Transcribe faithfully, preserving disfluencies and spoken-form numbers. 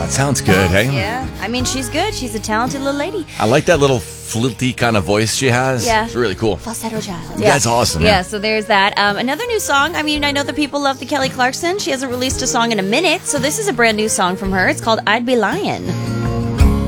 That sounds good, hey? Yeah. I mean, she's good. She's a talented little lady. I like that little flirty kind of voice she has. Yeah. It's really cool. Falsetto child. Yeah, that's awesome. Yeah, Yeah. so there's that. Um, another new song. I mean, I know that people love the Kelly Clarkson. She hasn't released a song in a minute, so this is a brand new song from her. It's called I'd Be Lying.